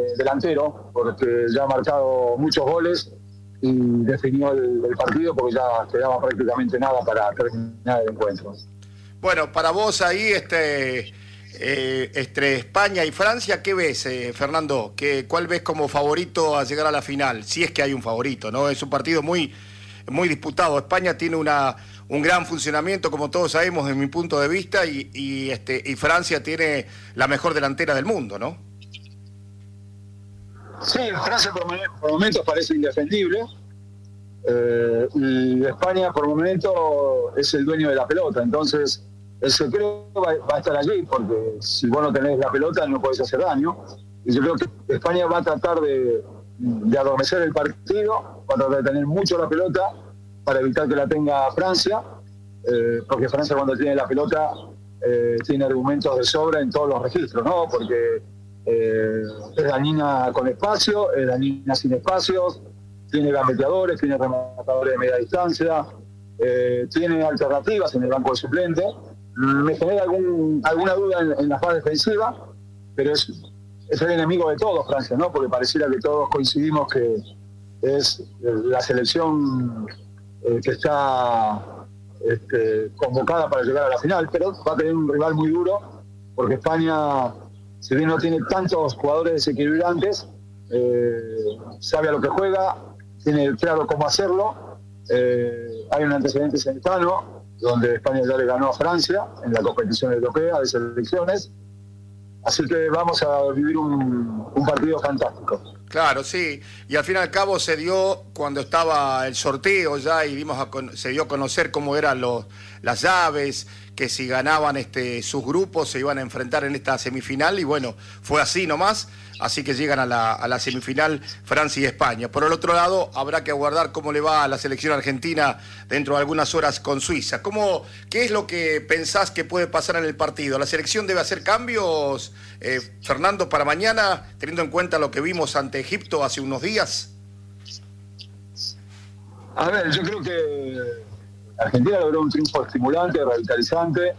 delantero, porque ya ha marcado muchos goles y definió el partido porque ya quedaba prácticamente nada para terminar el encuentro. Bueno, para vos ahí, entre España y Francia, ¿qué ves, Fernando? ¿Cuál ves como favorito a llegar a la final? Si es que hay un favorito, ¿no? Es un partido muy, muy disputado. España tiene un gran funcionamiento, como todos sabemos, desde mi punto de vista, y Francia tiene la mejor delantera del mundo, ¿no? Sí, Francia por momentos parece indefendible, y España por momentos es el dueño de la pelota. Entonces el secreto va a estar allí, porque si vos no tenés la pelota no podés hacer daño, y yo creo que España va a tratar de adormecer el partido, va a tratar de tener mucho la pelota para evitar que la tenga Francia, porque Francia cuando tiene la pelota tiene argumentos de sobra en todos los registros, ¿no? Porque es dañina con espacio, es dañina sin espacios, tiene gambeteadores, tiene rematadores de media distancia, tiene alternativas en el banco de suplente. Me genera alguna duda en la fase defensiva, pero es el enemigo de todos Francia, ¿no? Porque pareciera que todos coincidimos que es la selección que está convocada para llegar a la final, pero va a tener un rival muy duro, porque España, si bien no tiene tantos jugadores desequilibrantes, sabe a lo que juega, tiene claro cómo hacerlo. Hay un antecedente cercano donde España ya le ganó a Francia en la competición europea de selecciones, así que vamos a vivir un partido fantástico. Claro, sí, y al fin y al cabo se dio cuando estaba el sorteo ya y se dio a conocer cómo eran las llaves, que si ganaban sus grupos se iban a enfrentar en esta semifinal, y bueno, fue así nomás, así que llegan a la semifinal Francia y España. Por el otro lado, habrá que aguardar cómo le va a la selección argentina dentro de algunas horas con Suiza. ¿Qué es lo que pensás que puede pasar en el partido? ¿La selección debe hacer cambios, Fernando, para mañana, teniendo en cuenta lo que vimos ante Egipto hace unos días? A ver, yo creo que Argentina logró un triunfo estimulante, revitalizante,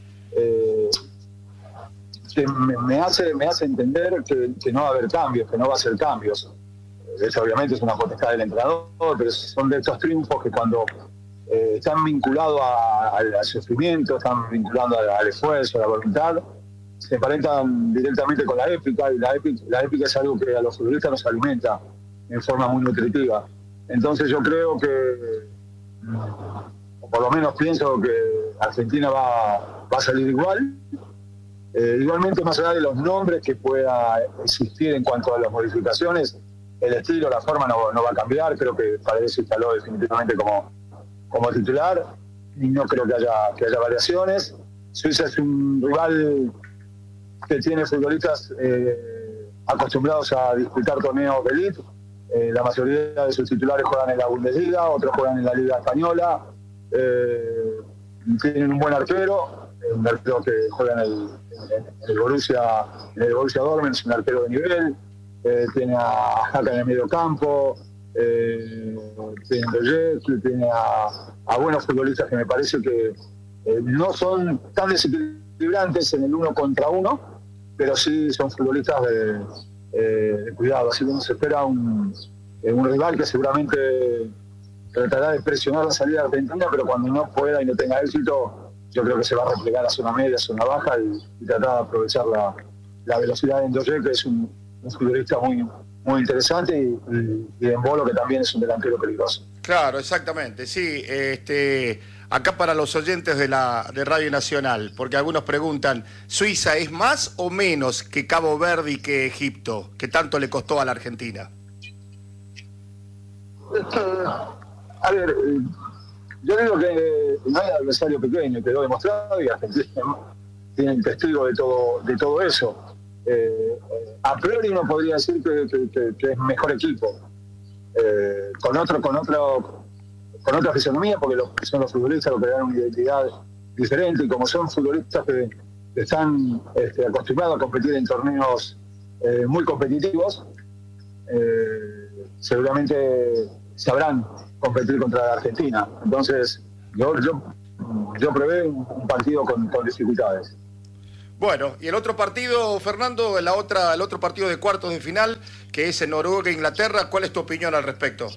que me hace entender que no va a haber cambios, que no va a hacer cambios. Eso obviamente es una potestad del entrenador, pero son de estos triunfos que cuando están vinculados al sufrimiento, están vinculados al esfuerzo, a la voluntad, se emparentan directamente con la épica, y la épica es algo que a los futbolistas nos alimenta en forma muy nutritiva. Entonces yo creo que, o por lo menos pienso que Argentina va a salir igual. Igualmente, más allá de los nombres que pueda existir en cuanto a las modificaciones, el estilo, la forma no va a cambiar. Creo que Paredes se instaló definitivamente como titular y no creo que haya variaciones. Suiza es un rival que tiene futbolistas acostumbrados a disputar torneos de elite. La mayoría de sus titulares juegan en la Bundesliga, otros juegan en la Liga Española. Tienen un buen arquero, un arquero que juega en el Borussia Dortmund, es un arquero de nivel. Tiene a Haka en el medio campo, tiene tiene a buenos futbolistas que me parece que no son tan desequilibrantes en el uno contra uno, pero sí son futbolistas de cuidado. Así que nos espera un rival que seguramente tratará de presionar la salida argentina, pero cuando no pueda y no tenga éxito, yo creo que se va a replegar a zona media, a zona baja, y tratar de aprovechar la velocidad de Ndoye, que es un futbolista muy, muy interesante, y Embolo, que también es un delantero peligroso. Claro, exactamente, sí. Acá para los oyentes de Radio Nacional, porque algunos preguntan, ¿Suiza es más o menos que Cabo Verde y que Egipto, que tanto le costó a la Argentina? A ver, yo digo que no hay adversario pequeño, quedó demostrado, y Argentina tiene el testigo de todo eso. A priori uno podría decir que es mejor equipo, con otra fisonomía, porque son los futbolistas los que dan una identidad diferente, y como son futbolistas que están acostumbrados a competir en torneos muy competitivos, seguramente sabrán competir contra la Argentina. Entonces yo prevé un partido con dificultades. Bueno, y el otro partido, Fernando, el otro partido de cuartos de final, que es en Noruega e Inglaterra, ¿cuál es tu opinión al respecto?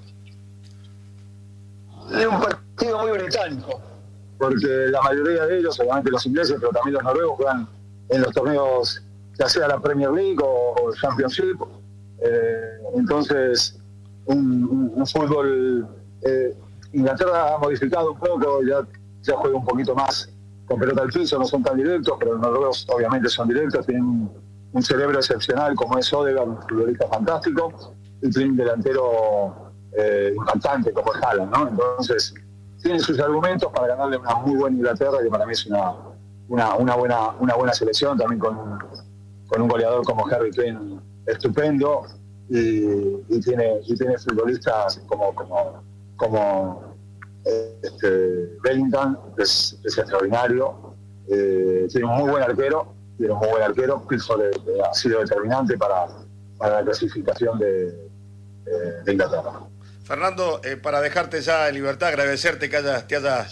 Es un partido muy británico, porque la mayoría de ellos, obviamente los ingleses, pero también los noruegos, juegan en los torneos, ya sea la Premier League o el Championship. Entonces, un fútbol... Inglaterra ha modificado un poco, ya juega un poquito más con pelota al piso, no son tan directos, pero los noruegos obviamente son directos, tienen un cerebro excepcional como es Odegaard, un futbolista fantástico, y tiene un delantero impactante como es Haaland, ¿no? Entonces, tiene sus argumentos para ganarle una muy buena Inglaterra, que para mí es una buena selección, también con un goleador como Harry Kane estupendo, y tiene futbolistas como Bellingham, que es extraordinario, tiene un muy buen arquero, Pickford ha sido determinante para la clasificación de Inglaterra. Fernando, para dejarte ya en libertad, agradecerte que te hayas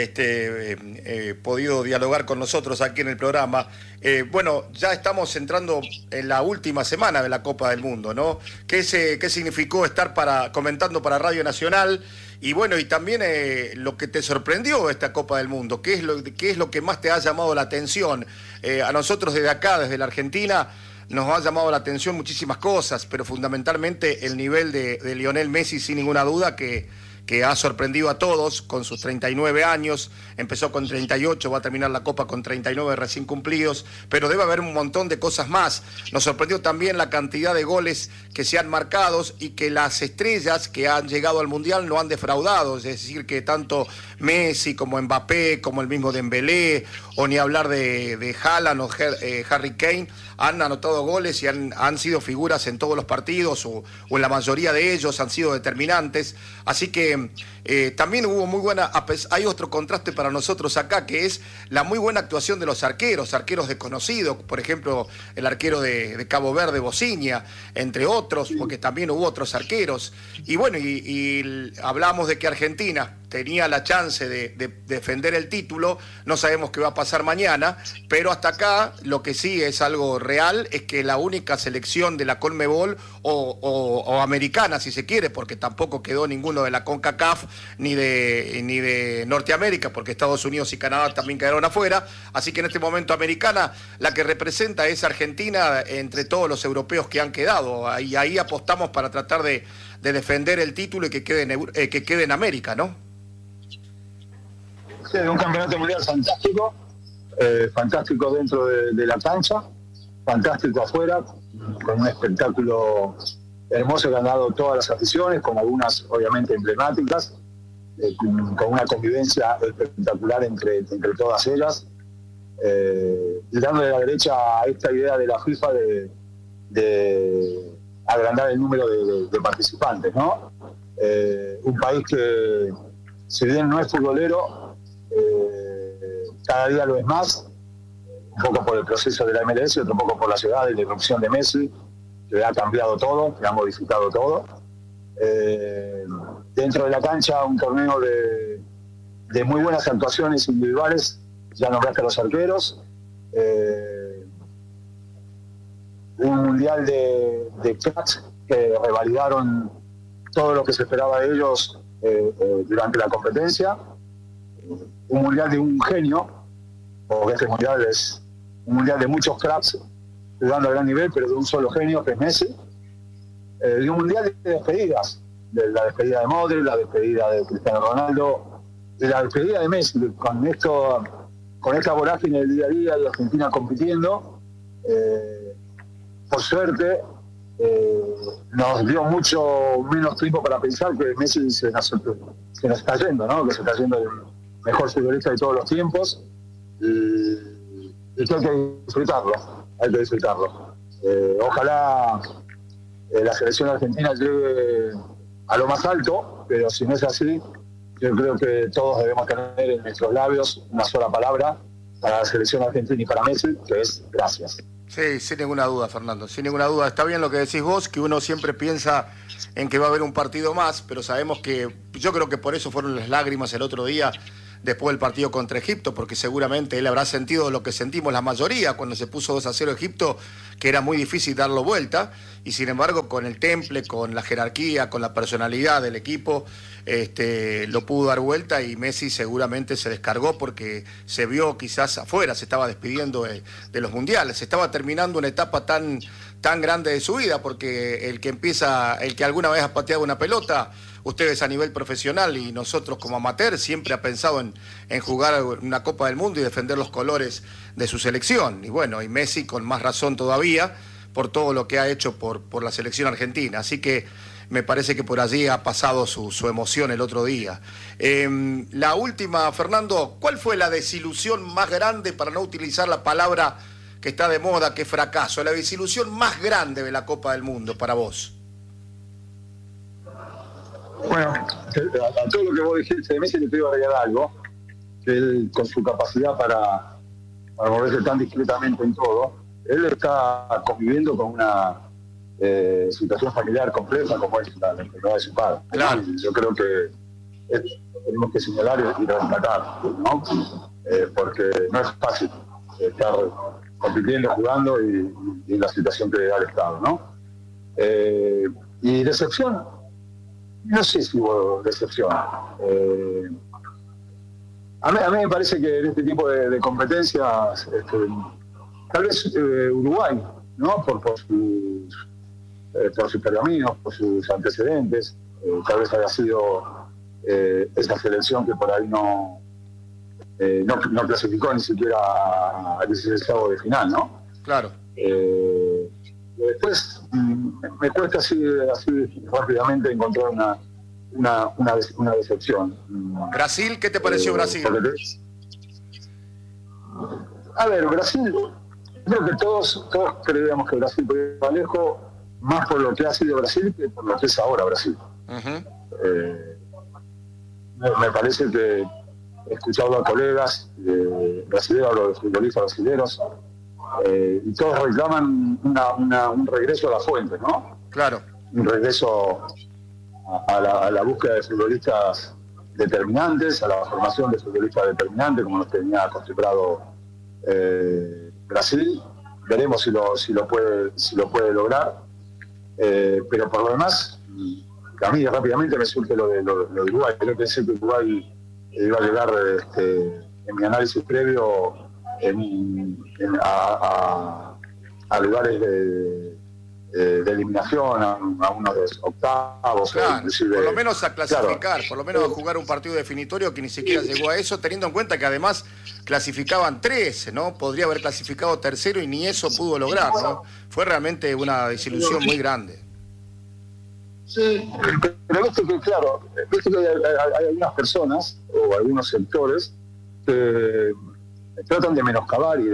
podido dialogar con nosotros aquí en el programa. Bueno, ya estamos entrando en la última semana de la Copa del Mundo, ¿no? ¿Qué significó estar comentando para Radio Nacional? Y bueno, y también lo que te sorprendió esta Copa del Mundo, ¿qué es lo que más te ha llamado la atención? A nosotros desde acá, desde la Argentina, nos ha llamado la atención muchísimas cosas, pero fundamentalmente el nivel de Lionel Messi, sin ninguna duda, que ha sorprendido a todos con sus 39 años, empezó con 38, va a terminar la Copa con 39 recién cumplidos, pero debe haber un montón de cosas más. Nos sorprendió también la cantidad de goles que se han marcado y que las estrellas que han llegado al Mundial no han defraudado, es decir, que tanto Messi como Mbappé, como el mismo Dembélé, o ni hablar de Haaland o Harry Kane, han anotado goles y han sido figuras en todos los partidos o en la mayoría de ellos, han sido determinantes. Así que también hubo muy buena... Hay otro contraste para nosotros acá, que es la muy buena actuación de los arqueros desconocidos, por ejemplo, el arquero de Cabo Verde, Bociña, entre otros, porque también hubo otros arqueros. Y bueno, y hablamos de que Argentina tenía la chance de defender el título, no sabemos qué va a pasar mañana, pero hasta acá lo que sí es algo real es que la única selección de la Conmebol o americana, si se quiere, porque tampoco quedó ninguno de la CONCACAF ni de Norteamérica, porque Estados Unidos y Canadá también quedaron afuera, así que en este momento americana la que representa es Argentina entre todos los europeos que han quedado, ahí apostamos para tratar de defender el título y que quede en América, ¿no? Sí, un campeonato mundial fantástico, fantástico dentro de la cancha, fantástico afuera, con un espectáculo hermoso que han dado todas las aficiones, con algunas obviamente emblemáticas, con una convivencia espectacular entre todas ellas, y dándole la derecha a esta idea de la FIFA de agrandar el número de participantes, ¿no? Un país que, si bien no es futbolero, cada día lo es más, un poco por el proceso de la MLS, otro poco por la ciudad y la irrupción de Messi, que ha cambiado todo, que ha modificado todo. Dentro de la cancha, un torneo de muy buenas actuaciones individuales, ya nombraste a los arqueros, un mundial de cracks que revalidaron todo lo que se esperaba de ellos durante la competencia, un mundial de un genio, porque este mundial es un mundial de muchos cracks jugando a gran nivel, pero de un solo genio, que es Messi, y un mundial de despedidas, de la despedida de Modric, la despedida de Cristiano Ronaldo, y la despedida de Messi, con esta vorágine del día a día y Argentina compitiendo, por suerte, nos dio mucho menos tiempo para pensar que Messi se nos está yendo, ¿no? Que se está yendo el mejor futbolista de todos los tiempos, y que hay que disfrutarlo. Ojalá la selección argentina llegue a lo más alto, pero si no es así, yo creo que todos debemos tener en nuestros labios una sola palabra para la selección argentina y para Messi, que es gracias. Sí, sin ninguna duda, Fernando, sin ninguna duda. Está bien lo que decís vos, que uno siempre piensa en que va a haber un partido más, pero sabemos que, yo creo que por eso fueron las lágrimas el otro día después del partido contra Egipto, porque seguramente él habrá sentido lo que sentimos la mayoría cuando se puso 2-0 Egipto, que era muy difícil darlo vuelta, y sin embargo con el temple, con la jerarquía, con la personalidad del equipo, lo pudo dar vuelta, y Messi seguramente se descargó porque se vio quizás afuera, se estaba despidiendo de los mundiales, se estaba terminando una etapa tan grande de su vida, porque el que alguna vez ha pateado una pelota, ustedes a nivel profesional y nosotros como amateur, siempre ha pensado en jugar una Copa del Mundo y defender los colores de su selección. Y bueno, y Messi con más razón todavía por todo lo que ha hecho por la selección argentina. Así que me parece que por allí ha pasado su emoción el otro día. La última, Fernando, ¿cuál fue la desilusión más grande, para no utilizar la palabra que está de moda, que es fracaso, la desilusión más grande de la Copa del Mundo para vos? Bueno, a todo lo que vos dijiste de Messi le quiero agregar algo, que él, con su capacidad para moverse tan discretamente en todo, él está conviviendo con una situación familiar compleja como es la enfermedad de su padre. Claro. Yo creo que tenemos que señalar y rescatar, ¿no? Porque no es fácil estar compitiendo, jugando y la situación que le da el Estado, ¿no? Y decepción, no sé si hubo decepción. A mí me parece que en este tipo de competencias, tal vez Uruguay, ¿no? Por sus pergaminos, por sus antecedentes, tal vez haya sido esa selección que por ahí no clasificó ni siquiera a 16avos de final, ¿no? Claro. Después me cuesta así rápidamente encontrar una decepción. Brasil, ¿qué te pareció Brasil? A ver, Brasil, creo que todos creíamos que Brasil podía ir más lejos, más por lo que ha sido Brasil que por lo que es ahora Brasil. Me parece que he escuchado a colegas brasileños, hablo de futbolistas brasileños, y todos reclaman un regreso a la fuente, ¿no? Claro. Un regreso a la búsqueda de futbolistas determinantes, a la formación de futbolistas determinantes, como nos tenía acostumbrado Brasil. Veremos si lo puede lograr. Pero por lo demás, a mí rápidamente me surge lo de Uruguay. Yo pensé que Uruguay iba a llegar, en mi análisis previo, a lugares de eliminación, a unos octavos. Claro, inclusive, por lo menos a clasificar, claro, por lo menos a jugar un partido definitorio, que ni siquiera llegó a eso, teniendo en cuenta que además clasificaban 13, ¿no? Podría haber clasificado tercero y ni eso pudo lograr, ¿no? Fue realmente una desilusión muy grande. Sí, pero viste que, claro, hay algunas personas o algunos sectores que tratan de menoscabar y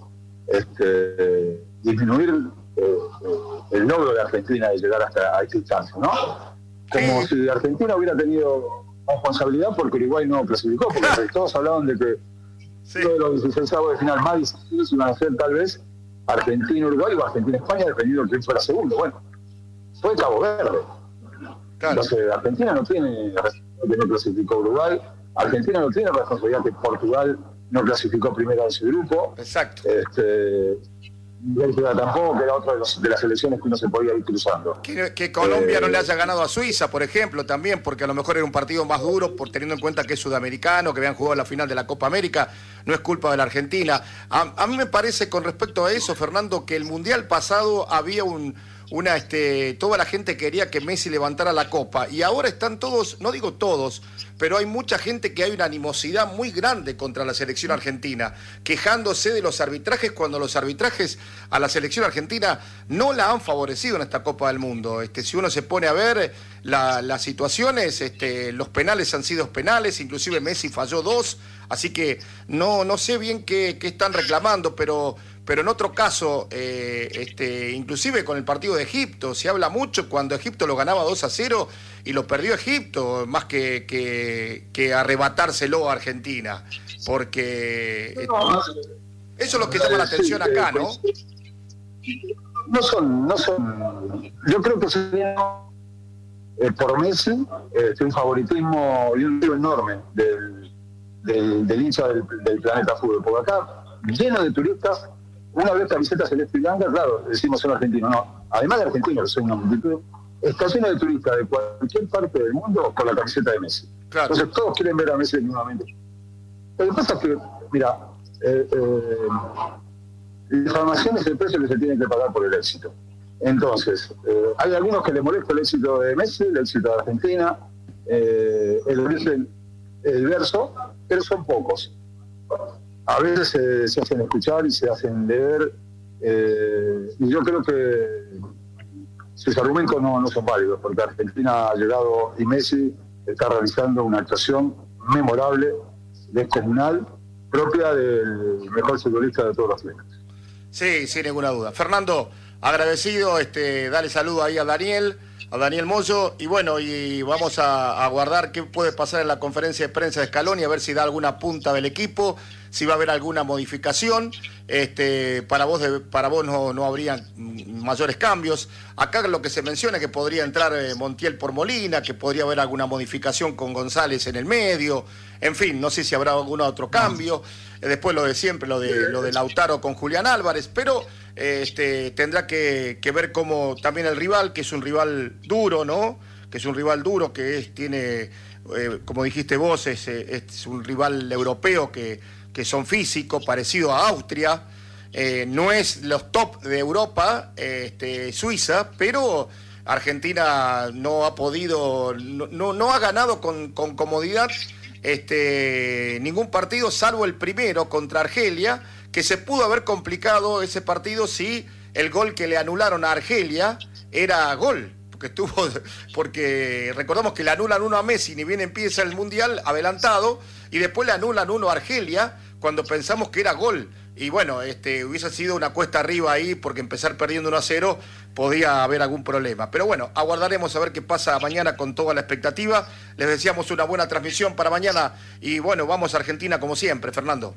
de disminuir el logro de Argentina de llegar hasta a esta instancia, ¿no? Como si Argentina hubiera tenido responsabilidad porque Uruguay no clasificó, porque todos hablaban de que uno de los 16avos de final más difíciles iban a ser tal vez Argentina-Uruguay o Argentina-España, dependiendo de quién fuera segundo. Bueno, fue Cabo Verde. Claro. Entonces Argentina no tiene responsabilidad que no clasificó Uruguay, Argentina no tiene responsabilidad que Portugal no clasificó primero en su grupo. Exacto. Bélgica tampoco, que era otra de las selecciones que uno se podía ir cruzando. Que Colombia no le haya ganado a Suiza, por ejemplo, también, porque a lo mejor era un partido más duro, por teniendo en cuenta que es sudamericano, que habían jugado la final de la Copa América, no es culpa de la Argentina. A mí me parece, con respecto a eso, Fernando, que el Mundial pasado había toda la gente quería que Messi levantara la copa, y ahora están todos, no digo todos, pero hay mucha gente que hay una animosidad muy grande contra la selección argentina, quejándose de los arbitrajes, cuando los arbitrajes a la selección argentina no la han favorecido en esta Copa del Mundo. Si uno se pone a ver las situaciones, los penales han sido penales, inclusive Messi falló 2, así que no sé bien qué están reclamando, pero en otro caso, inclusive con el partido de Egipto, se habla mucho cuando Egipto lo ganaba 2-0 y lo perdió Egipto, más que arrebatárselo a Argentina, porque eso es lo que llama la atención acá, ¿no? No son, yo creo que sería por Messi un favoritismo y un lío enorme del hincha del planeta fútbol. Porque acá, lleno de turistas, una vez camiseta celeste y blanca, claro, decimos son argentinos, no. Además de argentinos, son una multitud, está lleno de turistas de cualquier parte del mundo con la camiseta de Messi. Claro. Entonces todos quieren ver a Messi nuevamente. Lo que pasa es que, mira, la información es el precio que se tiene que pagar por el éxito. Entonces, hay algunos que les molesta el éxito de Messi, el éxito de Argentina, el origen, el verso, pero son pocos. A veces se hacen escuchar y se hacen leer, y yo creo que sus argumentos no son válidos, porque Argentina ha llegado y Messi está realizando una actuación memorable, descomunal, propia del mejor futbolista de todos los tiempos. Sí, sin ninguna duda. Fernando, agradecido, dale saludo ahí a Daniel Moyo, y bueno, y vamos a guardar qué puede pasar en la conferencia de prensa de Scaloni, a ver si da alguna punta del equipo, si va a haber alguna modificación. Para vos no habría mayores cambios. Acá lo que se menciona es que podría entrar Montiel por Molina, que podría haber alguna modificación con González en el medio, en fin, no sé si habrá algún otro cambio. Después lo de siempre, lo de Lautaro con Julián Álvarez, pero tendrá que ver cómo también el rival, que es un rival duro, ¿no? Que es un rival duro, tiene, como dijiste vos, es un rival europeo que son físicos, parecido a Austria. No es los top de Europa, Suiza, pero Argentina no ha podido, no ha ganado con comodidad ningún partido, salvo el primero contra Argelia, que se pudo haber complicado ese partido si el gol que le anularon a Argelia era gol. Porque recordamos que le anulan uno a Messi, ni bien empieza el Mundial adelantado, y después le anulan uno a Argelia cuando pensamos que era gol. Y bueno, hubiese sido una cuesta arriba ahí, porque empezar perdiendo 1-0 podía haber algún problema. Pero bueno, aguardaremos a ver qué pasa mañana con toda la expectativa. Les deseamos una buena transmisión para mañana, y bueno, vamos a Argentina como siempre, Fernando.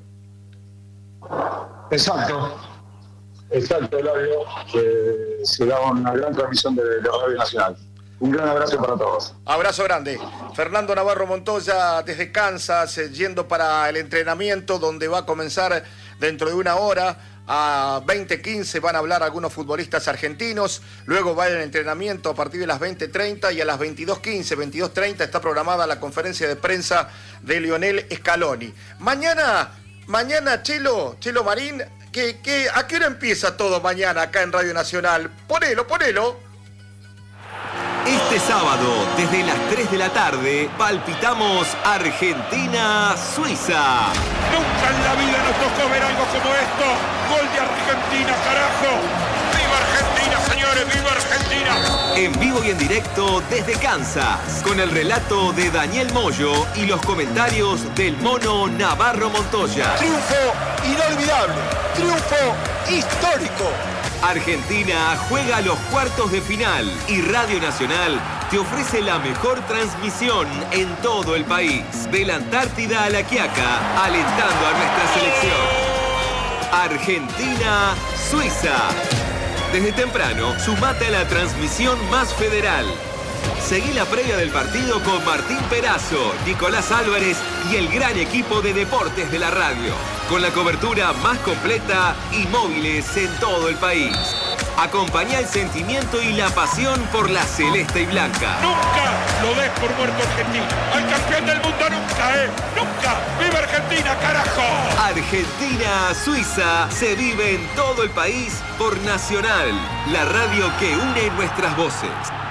Exacto, Eladio, que será una gran transmisión de Radio Nacional. Un gran abrazo para todos. Abrazo grande. Fernando Navarro Montoya desde Kansas, yendo para el entrenamiento, donde va a comenzar dentro de una hora. A 20:15 van a hablar algunos futbolistas argentinos, luego va el entrenamiento a partir de las 20:30, y a las 22:15, 22:30 está programada la conferencia de prensa de Lionel Scaloni. Mañana Chelo Marín, ¿a qué hora empieza todo mañana acá en Radio Nacional? Ponelo. Este sábado, desde las 3 de la tarde, palpitamos Argentina-Suiza. Nunca en la vida nos tocó ver algo como esto. Gol de Argentina, carajo. ¡Viva Argentina, señores! ¡Viva Argentina! En vivo y en directo desde Kansas, con el relato de Daniel Moyo y los comentarios del mono Navarro Montoya. Triunfo inolvidable, triunfo histórico. Argentina juega los cuartos de final, y Radio Nacional te ofrece la mejor transmisión en todo el país. De la Antártida a La Quiaca, alentando a nuestra selección. Argentina-Suiza. Desde temprano, sumate a la transmisión más federal. Seguí la previa del partido con Martín Perazo, Nicolás Álvarez y el gran equipo de deportes de la radio, con la cobertura más completa y móviles en todo el país. Acompañá el sentimiento y la pasión por la celeste y blanca. Nunca lo des por muerto Argentina. Al campeón del mundo nunca, nunca. ¡Viva Argentina, carajo! Argentina-Suiza se vive en todo el país por Nacional, la radio que une nuestras voces.